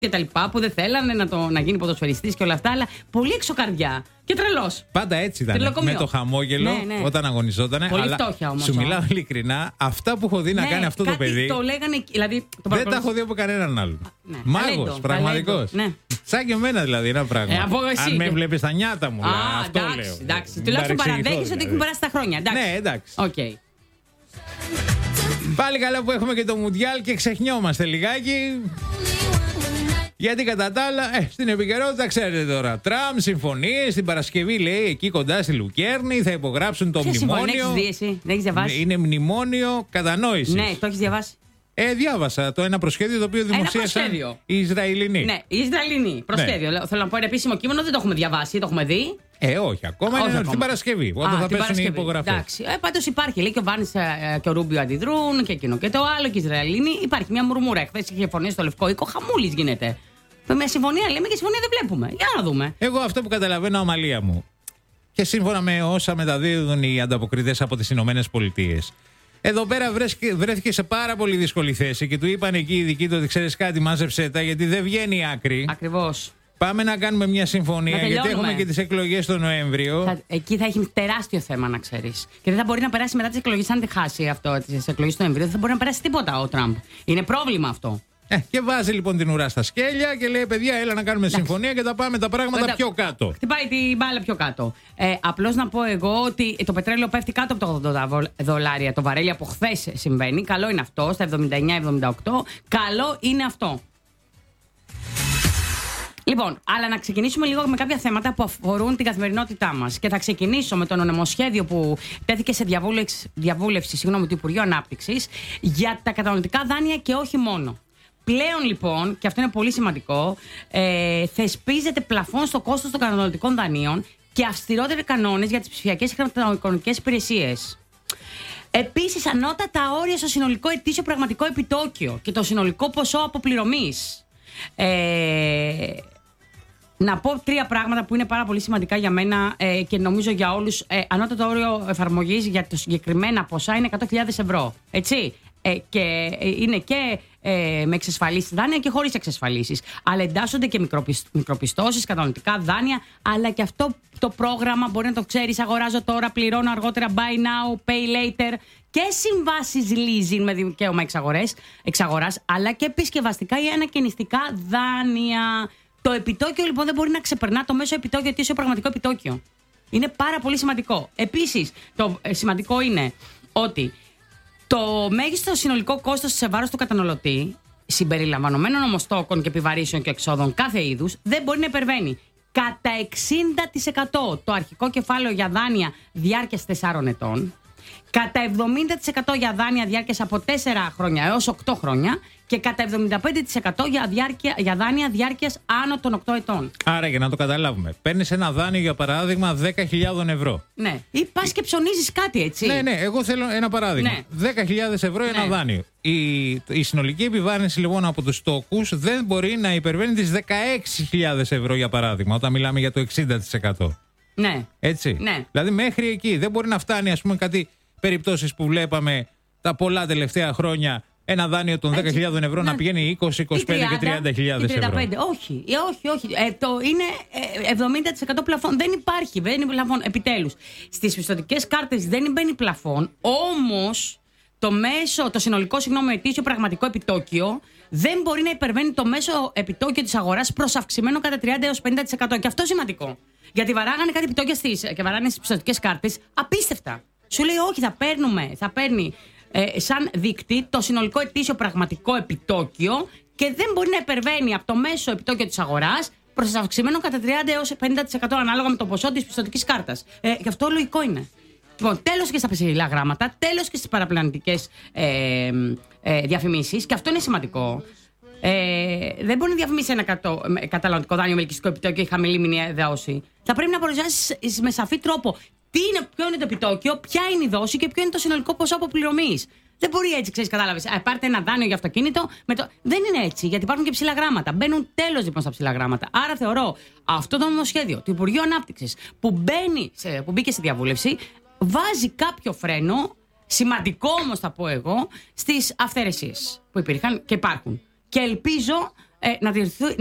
και τα λοιπά, που δεν θέλανε να γίνει ποδοσφαιριστής και όλα αυτά, αλλά πολύ εξωκαρδιά και τρελός. Πάντα έτσι ήταν. Με το χαμόγελο όταν αγωνιζόταν. Πολύ φτώχεια όμως. Σου μιλάω ειλικρινά, αυτά που έχω δει να κάνει αυτό το παιδί. Το λέγανε, δηλαδή, δεν τα έχω δει από κανέναν άλλον. Μάγος, πραγματικός. Σαν και εμένα δηλαδή, ένα πράγμα. Αν με βλέπεις στα νιάτα μου, αυτό λέω. Εντάξει, τουλάχιστον παραδέχεσαι ότι έχουν περάσει τα χρόνια. Ναι, εντάξει. Πάλι καλά που έχουμε και το Μουντιάλ και ξεχνιόμαστε λιγάκι. Γιατί κατά τα άλλα, στην επικαιρότητα ξέρετε τώρα. Τραμπ συμφωνεί την Παρασκευή, λέει, εκεί κοντά στη Λουκέρνη, θα υπογράψουν το μνημόνιο. Δεν έχεις διαβάσει. Είναι μνημόνιο κατανόησης. Ναι, το έχεις διαβάσει. Διάβασα το ένα προσχέδιο το οποίο δημοσίευσαν οι Ισραηλινοί. Ναι, οι Ισραηλινοί. Προσχέδιο. Ναι. Θέλω να πω, είναι επίσημο κείμενο, δεν το έχουμε διαβάσει, το έχουμε δει. Όχι, ακόμα είναι την Παρασκευή. Όταν θα πέσουν οι υπογραφές. Εντάξει. Πάντως υπάρχει. Λέει και ο Βάνης και ο Ρούμπιο αντιδρούν και εκείνο και το άλλο και οι Ισραηλινοί. Υπάρχει μια μουρμούρα. Χθες είχε φωνή στο Λευκό Οίκο, χαμούλης γίνεται. Με συμφωνία λέμε και συμφωνία δεν βλέπουμε. Για να δούμε. Εγώ αυτό που καταλαβαίνω, αμαλία μου. Και σύμφωνα με όσα μεταδίδουν οι ανταποκριτές από τις Ηνωμένες Πολιτείες. Εδώ πέρα βρέθηκε σε πάρα πολύ δύσκολη θέση και του είπαν εκεί οι ειδικοί του ότι ξέρεις κάτι, μάζεψέ τα γιατί δεν βγαίνει η άκρη. Ακριβώς. Πάμε να κάνουμε μια συμφωνία γιατί έχουμε και τις εκλογές τον Νοέμβριο. Εκεί θα έχει τεράστιο θέμα να ξέρεις. Και δεν θα μπορεί να περάσει μετά τις εκλογές, αν δεν χάσει αυτό τις εκλογές του Νοεμβρίου, δεν θα μπορεί να περάσει τίποτα ο Τραμπ. Είναι πρόβλημα αυτό. Και βάζει λοιπόν την ουρά στα σκέλια και λέει: παιδιά, έλα να κάνουμε συμφωνία και θα πάμε τα πράγματα πιο κάτω. Χτυπάει την μπάλα πιο κάτω. Απλώς να πω εγώ ότι το πετρέλαιο πέφτει κάτω από τα $80 το βαρέλι από χθες συμβαίνει. Καλό είναι αυτό, στα 79-78. Καλό είναι αυτό. Λοιπόν, αλλά να ξεκινήσουμε λίγο με κάποια θέματα που αφορούν την καθημερινότητά μας. Και θα ξεκινήσω με το νομοσχέδιο που τέθηκε σε διαβούλευση του Υπουργείου Ανάπτυξης για τα καταναλωτικά δάνεια και όχι μόνο. Πλέον λοιπόν, και αυτό είναι πολύ σημαντικό, θεσπίζεται πλαφόν στο κόστος των καταναλωτικών δανείων και αυστηρότεροι κανόνες για τις ψηφιακές χρηματοοικονομικές υπηρεσίες. Επίσης, ανώτατα όρια στο συνολικό ετήσιο πραγματικό επιτόκιο και το συνολικό ποσό αποπληρωμής. Να πω τρία πράγματα που είναι πάρα πολύ σημαντικά για μένα και νομίζω για όλους. Ανώτατο όριο εφαρμογής για το συγκεκριμένα ποσά είναι 100.000 ευρώ. Έτσι. Και είναι και με εξασφαλίσεις δάνεια και χωρίς εξασφαλίσεις. Αλλά εντάσσονται και μικροπιστώσεις, κατανοητικά δάνεια, αλλά και αυτό το πρόγραμμα μπορεί να το ξέρεις. Αγοράζω τώρα, πληρώνω αργότερα, buy now, pay later. Και συμβάσεις leasing με δικαίωμα εξαγοράς, αλλά και επισκευαστικά ή ανακαινιστικά δάνεια. Το επιτόκιο λοιπόν δεν μπορεί να ξεπερνά το μέσο επιτόκιο ετήσιο πραγματικό επιτόκιο. Είναι πάρα πολύ σημαντικό. Επίσης, το σημαντικό είναι ότι το μέγιστο συνολικό κόστος σε βάρος του καταναλωτή, συμπεριλαμβανομένων ομοστόκων και επιβαρύσεων και εξόδων κάθε είδους, δεν μπορεί να υπερβαίνει κατά 60% το αρχικό κεφάλαιο για δάνεια διάρκειας 4 ετών, κατά 70% για δάνεια διάρκειας από 4 χρόνια έως 8 χρόνια και κατά 75% για δάνεια διάρκειας άνω των 8 ετών. Άρα, για να το καταλάβουμε, παίρνεις ένα δάνειο για παράδειγμα 10.000 ευρώ. Ναι. Ή πας και ψωνίζεις κάτι, έτσι. Ναι, εγώ θέλω ένα παράδειγμα. Ναι. 10.000 ευρώ ένα δάνειο. Η συνολική επιβάρυνση λοιπόν από τους τόκους δεν μπορεί να υπερβαίνει τις 16.000 ευρώ για παράδειγμα, όταν μιλάμε για το 60%. Ναι. Έτσι. Ναι. Δηλαδή μέχρι εκεί δεν μπορεί να φτάνει, ας πούμε, κάτι περιπτώσεις που βλέπαμε τα πολλά τελευταία χρόνια. Ένα δάνειο των 10.000 ευρώ να πηγαίνει 20, 25 και 30.000 ευρώ. Όχι. Είναι 70% πλαφόν. Δεν υπάρχει πλαφόν. Επιτέλους. Στις πιστωτικές κάρτες δεν μπαίνει πλαφόν. Όμως το συνολικό ετήσιο πραγματικό επιτόκιο δεν μπορεί να υπερβαίνει το μέσο επιτόκιο της αγοράς προς αυξημένο κατά 30 έως 50%. Και αυτό σημαντικό. Γιατί βαράγανε κάτι επιτόκια και βαράνε στις πιστωτικές κάρτες απίστευτα. Σου λέει όχι, θα παίρνει σαν δείκτη το συνολικό ετήσιο πραγματικό επιτόκιο και δεν μπορεί να υπερβαίνει από το μέσο επιτόκιο της αγοράς προς αυξημένο κατά 30 έως 50% ανάλογα με το ποσό της πιστωτικής κάρτας. Γι' αυτό λογικό είναι. Λοιπόν, τέλος και στα ψηλά γράμματα, τέλος και στις παραπλανητικές διαφημίσεις, και αυτό είναι σημαντικό. Δεν μπορεί να διαφημίσει ένα καταναλωτικό δάνειο με ελκυστικό επιτόκιο ή χαμηλή μηνιαία δόση. Θα πρέπει να παρουσιάσει με σαφή τρόπο ποιο είναι το επιτόκιο, ποια είναι η δόση και ποιο είναι το συνολικό ποσό αποπληρωμής. Δεν μπορεί έτσι, ξέρεις, κατάλαβες. Πάρτε ένα δάνειο για αυτοκίνητο. Δεν είναι έτσι, γιατί υπάρχουν και ψηλά γράμματα. Μπαίνουν τέλος λοιπόν στα ψηλά γράμματα. Άρα θεωρώ αυτό το νομοσχέδιο του Υπουργείου Ανάπτυξης που μπήκε στη διαβούλευση βάζει κάποιο φρένο, σημαντικό όμως θα πω εγώ, στις αυθαιρεσίες που υπήρχαν και υπάρχουν. Και ελπίζω να